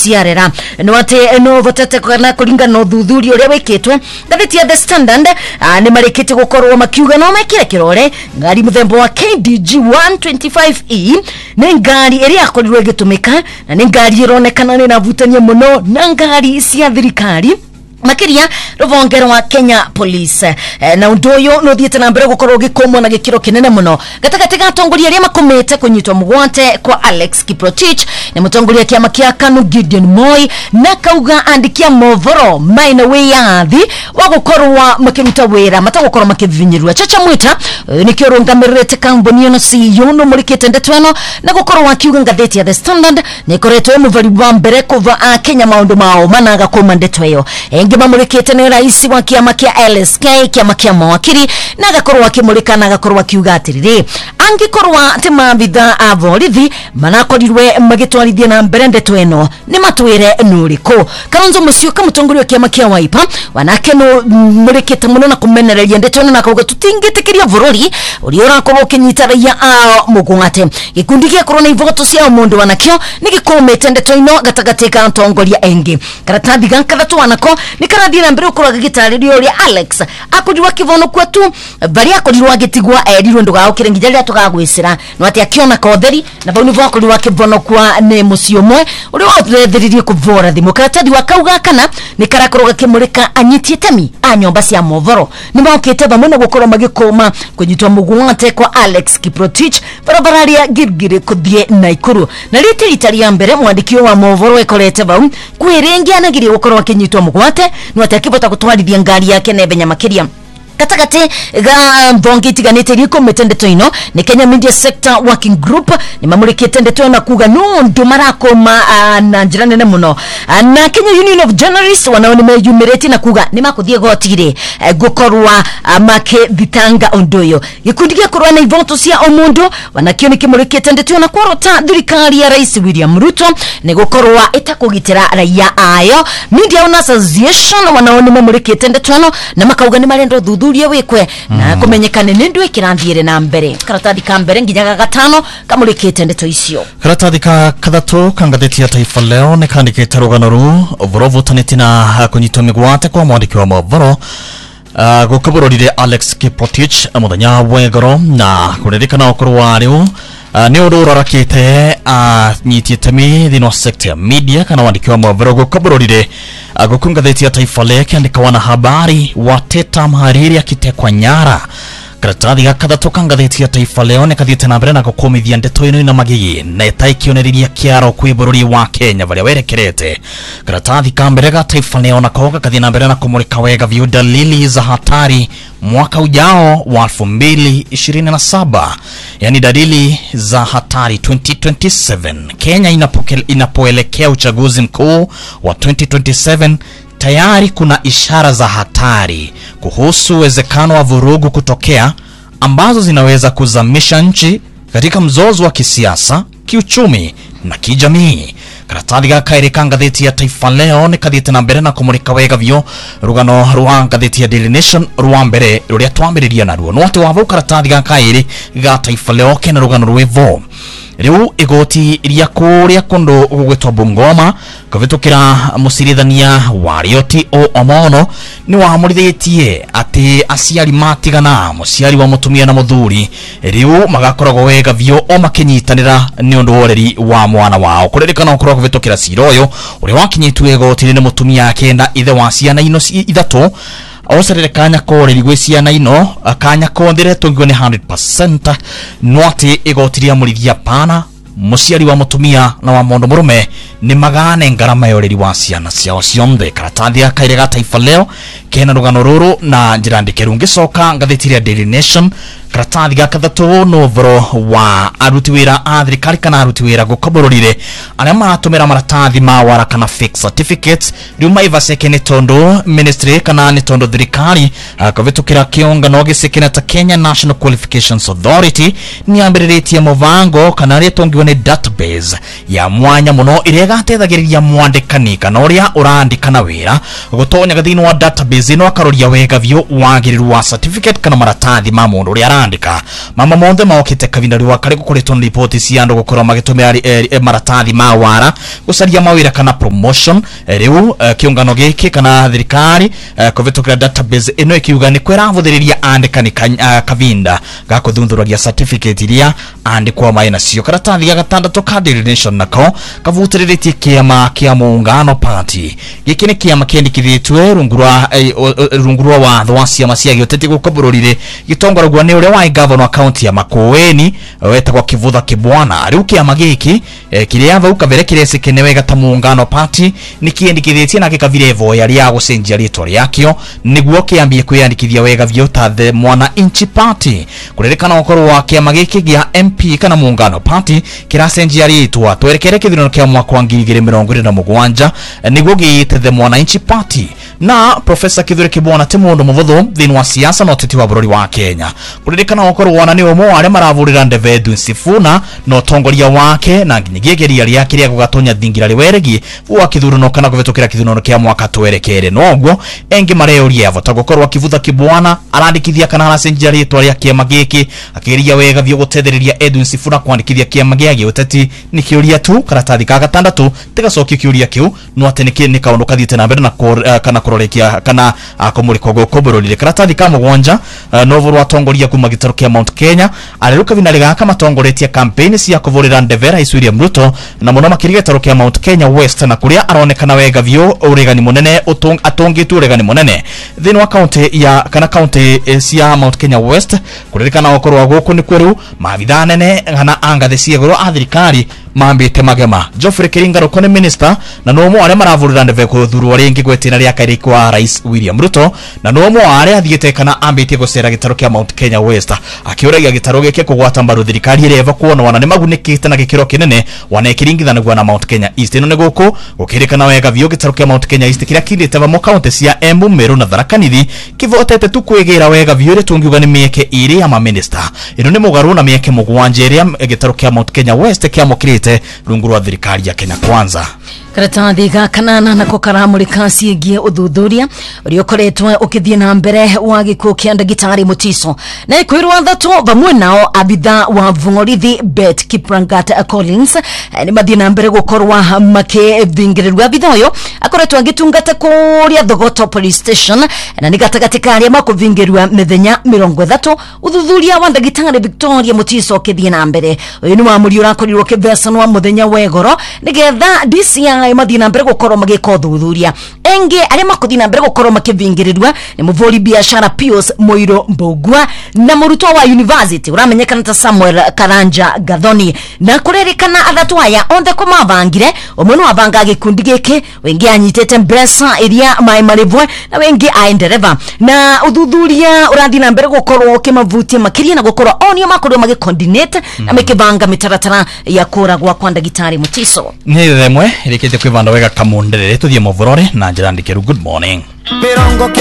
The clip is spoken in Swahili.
ciarera no ate no votete kana kuringa no thuthuri uria wikitwe ngatheti ya The Standard ni marikite gukorwo makiuga no mekire kirore ngari muthembo wa KDG 125E ni ngari iria yakorirwo igitumika na ni ngari ironekana ni navutania muno na ngari cia thirikari makiria ruvongero wa Kenya Police na undoyo no thiete na mbere gukorwo gikomwo na gikiro kinene muno gatagati gatongoria ria makomete kunyitwa mugwate kwa Alex Kiprotich ni mutongoria kiama kia KANU Gideon Moi na kauga andikia movoro maina we yathi wa gukorwa makiruta wira matagukorwa makithinyirwa Chacha Mwita ni kiorungamirite kamboni no CEO no murikite ndetweno na gukorwa akiuga ngatheti ya The Standard ni koretwe muvari wa mbere kuva a Kenya maundu mao managa koma ndetweyo mamurikite ni rais wa kiama kia LSK kiama kia mawakiri na agakorwa akimurika na agakorwa akiuga atiriri angikorwa ati mabitha avorithi manakorirwe magitwarithia na mbere ndeto eno ni matwire nuriko Kalonzo Musyoka mutongoria kiama kia Wiper wanake no murikite muno na kumenereria ndeto eno na kauga tutingitikiria bururi uri urakorwo ukinyita raia a mugwate gikundi kia korona ivoto cia mundu wanakio ni gikomete ndeto eno gatagati ka ntongoria engi karatathi gankatatu wanako ni karadira mbere ukorwa gitaririo ria Alex akujwa kivono kwetu bari akorirwa gitigwa erirwe nduga ukirengijali tukagwisira no ati akiona kotheri na bau nivo akorirwa kivono kwa ne mucio mwe uri watheririe kuvora thimu karatathi wakauga kana ni karakorwa kimurika anyitie temi anyomba cia movoro ni maukite bamwe na gukorwa magikoma kunyitwa mugwate kwa Alex Kiprotich barabararia Gilgiri kuthie Naikuru na riti ya mbere mwandikio wa movoro ekorete bau kwirengia nagirie gukorwa kinyitwa mugwate no atakibota kutwarithia ngari yake nebenya makiria katagati ga mbongi tiganite riko metendeto ino ni Kenya Media Sector Working Group ni mamurikite ndeto na kuga no ndo marakoma na njira nene muno na Kenya Union of Journalists wanao ni meyumireti na kuga ni makuthie gotire gukorwa make thitanga ondoyo gikundi gia korwa na ivoto cia omundu wanakio ni kimurikite ndeto na kwarota thirikari ya Rais William Ruto ni gukorwa itakugitira raia ayo Media Owners Association wanao ni mamurikite ndeto na makauga ni marendo thuthuria wikwe na kumenyekane ni ndu ikiranthire na mbere karatathi ka mbere nginyaga gatano kamurikite ndeto icio karatathi ka kathatu kangatheti ya Taifa Leo ni kandikite rugano ru vurovutaniti na kunyitwa migwate kwa mwandiki wa movoro gukaburorire Alex Kiprotich muthenya wegoro na kuririkana okorwa riu ni undu urarakite nyitie temi thino sector ya media kana wandiki wa movoro gukaburorire gukungatheti ya Taifa Leo kiandika wana habari wateta mhariri akitekwa nyara karatathi gakathatu kangatheti ya Taifa Leo ni kathiete na mbere na gukomithia ndeto ino ina magigi na itaikioneriria kiaro kwi bururi wa Kenya varia werekerete karatathi ka mbere ga Taifa Leo na koga kathie na mbere na kumurika wega view dalili za hatari mwaka ujao wa 2027 yani dalili za hatari 2027 Kenya inapoelekea uchaguzi mkuu wa 2027 tayari kuna ishara za hatari kuhusu uwezekano wa vurugu kutokea ambazo zinaweza kuzamisha nchi katika mzozo wa kisiasa, kiuchumi na kijamii. Karatathi gaka ngatheti ya Taifa Leo ni kathiete na mbere na kumurika wega vyo rugano rwa ngatheti ya Daily Nation rwa mbere ruria twambiriria naruo no ati wavo karatathi gaka ga Taifa Leo kena rugano rwevo riu igoti ria kuria kondo gugwetwa Bungoma kuvitukira musirithania Warioti Omono ni wamurithitie ati aciari matigana muciari wa mutumia na muthuri riu magakoragwo wega vyo o makinyitanira ni undu woreri wa mwana wao kuririkana okorwo kuvitukira ciroyo uri wakinyitwe igoti ni mutumia akenda ithe wa ciana ino ithatu Osarere kanya kore ligwesia na ino kanya kondire tungwe ni 100% nwati igotiria murithia pana musiari wa mutumia na wa mondo murume ni magane ngarama yoreri wa ciana ciao cionthe karatathi ya kairega Taifa Leo kena rugano ruru na njirandike rungicoka ngathetiria Daily Nation karatathi ga kathatu no voro wa aruti wira a thirikari kana aruti wira gukobororire aria maratumira maratathi ma wara kana fake certificates riuma ivacekene tondo ministry kana ni tondo thirikari akavitukira kiongano gisekena ta Kenya National Qualifications Authority ni ambiriretie muvango kana ritongiwe ni database ya mwanya muno iria gateithagiriria mwandikani kana uria urandikana wira gutonya gathini wa database ino akaroria wega vyo wagiriru wa certificate kana maratathi ma mundu uria andika mama monthe maokite kavinda riwa kare gukoretwo report cia andu gukorwo magitumira maratathi ma wara gucaria mawira kana promotion riu kiungano giki kana thirikari kuvitukira database ino ikiuga ni kwiravuthiriria andikani kavinda gakuthunthuragia certificate iria andikwa maina cio karatathi ga gatandatu ka Daily Nation nako kavutiritie kiama kia muungano party giki ni kiama kiandikithitwe rungurwa watho wa ciama cia gioteti gukobururire gitongoragwa ni uria wa governor county ya Makueni wetagwa Kivutha Kibwana. Riu kiama giki kiria vau kavere kirese kenewe gata muungano party ni kiandikithitie na gikavirevo yari ya gucenjia ritwa riakio niguo kiambie kwiyandikithia wega vyo ta the mwana inchi party kurerekana ukorwo wa kiama giki gia MP kana muungano party kiracenjia ritwa twerekere kithurano kia mwaka wa 2027 niguo giite the mwana inchi party na Professor Kithure Kibwana ti mundu muvuthu thini wa siasa no titi wa bururi wa Kenya kurerekana ukorwo wana ni umwe wale maravurira Ndeve Edwin Sifuna no tongoria wake na nginyigeria ria kiria gugatonya thingira riweregi wa kithurano kana kuvitukira kithurano kia mwaka twerekere noguo engi mareuria vota gukorwo Kivutha Kibwana arandikithia kana aracenjia ritwa ria kiama giki akiria wega vyo gutetheriria Edwin Sifuna kwandikithia kiama gia gioteti ni kiuria tu karatathi ka gatandatu tigacokia kiuria kiu no ateneke ni kaundu kathiite na mbere na kana kurorekia kana akomurikwa gukobororire karatathi ka mugwanja no vuru atongoria kuma gitaro kia Mount Kenya ariruka vinari gaka matongoretia campaign cia kuvurira Ndevera William Ruto na muno makiriga gitaro kia Mount Kenya West na kuria aronekana wega vyo uregani munene atongitu uregani munene thini wa county ya kana county cia Mount Kenya West kuririkana gukorwo guku ni kweru maabitha nene kana angathe cia iguru a thirikari mambite magema Geoffrey Kiringa Rukone minister na no mo are maravurira Ndeve kuthurwo ringi gwetina ria kairi kwa Rais William Ruto na no mo are athiete kana ambite gucera gitaro kia Mount Kenya West akiuragia gitaro gike kugwata mbaru thirikari ireva kuona wana ni magunikite na gikiro kinene wana kiringithanagwa na Mount Kenya East ino ni guku gukirikana wega vyo gitaro kia Mount Kenya East kiria kirite va mo county cia Embu Meru na Tharaka Nithi kivotete tu kwigira wega vyo ri tungiuga ni mieke iri ya ma minister ino ni mugaru na mieke mugwanje ria gitaro kia Mount Kenya West kia mukirite runguru wa thirikari ya Kenya Kwanza karatathi ga kanana nako karamurika ciĩgie uthuthuria uria ukoretwo ukithie na mbere wa gikuo kia Ndagitari Mutiso na ikwirwa thatu vamwe nao abitha wa vungorithi Bet Kiprangat Collins ni mathie na mbere gukorwa makithingirirwa abitha uyo akoretwo agitungata kuria Thogoto Police Station na ni gatagati karia makuvingirwa mithenya 30 uthuthuria wa Ndagitari Victoria Mutiso ukithie na mbere uyu ni wa muri urakorirwo kivesanwa muthenya wegoro nigetha DCI mathie na mbere gukorwo magika uthuthuria enge aria makuthie na mbere gukorwo makivingirirwa ni muvuri biashara Pius Moiro Mbogwa na muruto wa university uramenyekana ta Samuel Karanja Gathoni na kurerikana athatu aya onthe kumavangire umwe no avanga gikundi giki wengi anyitete mbeca iria mai marivwe na wengi aendereva na uthuthuria urathie na mbere gukorwo kimavutie makiria na gukorwo onio makorwo magicoordinate na mikivanga mitaratara ya kuragwa kwa Ndagitari Mutiso ni themwe irikite kwivanda wega kamunderere tuthie muvurore na njira ndikeru good morning.